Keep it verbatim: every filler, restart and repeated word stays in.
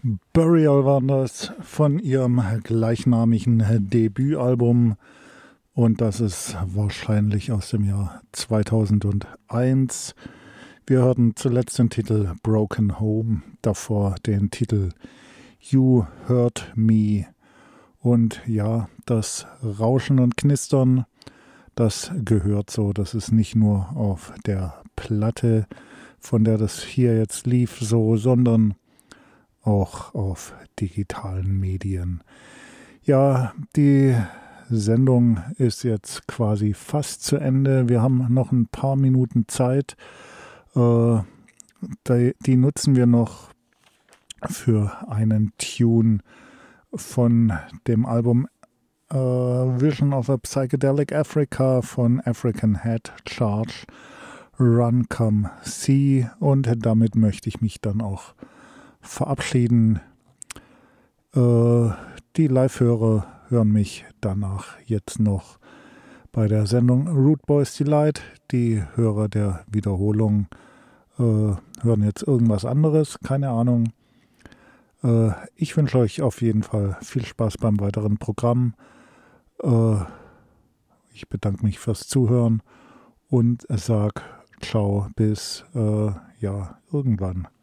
Burial waren das von ihrem gleichnamigen Debütalbum und das ist wahrscheinlich aus dem Jahr zweitausendeins. Wir hörten zuletzt den Titel Broken Home, davor den Titel You Hurt Me und ja, das Rauschen und Knistern, das gehört so, das ist nicht nur auf der Platte, von der das hier jetzt lief, so, sondern auch auf digitalen Medien. Ja, die Sendung ist jetzt quasi fast zu Ende. Wir haben noch ein paar Minuten Zeit. Äh, die, die nutzen wir noch für einen Tune von dem Album äh, Vision of a Psychedelic Africa von African Head Charge, Run Come See, und damit möchte ich mich dann auch verabschieden. Äh, die Live-Hörer hören mich danach jetzt noch bei der Sendung Root Boys Delight. Die Hörer der Wiederholung äh, hören jetzt irgendwas anderes, keine Ahnung. Äh, ich wünsche euch auf jeden Fall viel Spaß beim weiteren Programm. Äh, ich bedanke mich fürs Zuhören und sage ciao bis äh, ja irgendwann.